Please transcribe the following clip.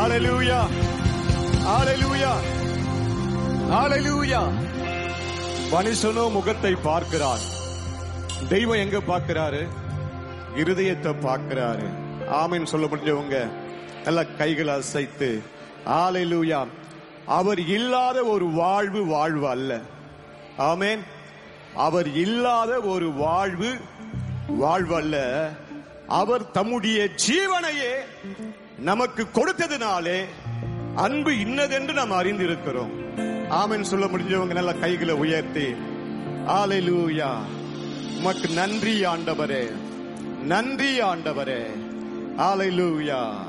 ஹalleluya, ஹalleluya, ஹalleluya. மனுஷனோ முகத்தை பார்க்கிறான், தெய்வம் எங்க பார்க்கிறாரு? இருதயத்தை பார்க்கிறாரு. ஆமென் சொல்ல முடிஞ்சவங்க நல்ல கைகளை அசைத்து ஹalleluya. அவர் இல்லாத ஒரு வாழ்வு வாழ்வு அல்ல. ஆமென். அவர் இல்லாத ஒரு வாழ்வு வாழ்வு அல்ல. அவர் தம்முடைய ஜீவனையே நமக்கு கொடுத்ததினாலே அன்பு இன்னதென்று நாம் அறிந்திருக்கிறோம். ஆமென் சொல்ல முடிஞ்சவங்க நல்ல கைகளை உயர்த்தி ஹalleluya. உமக்கு நன்றி ஆண்டவரே, நன்றி ஆண்டவரே. ஹalleluya.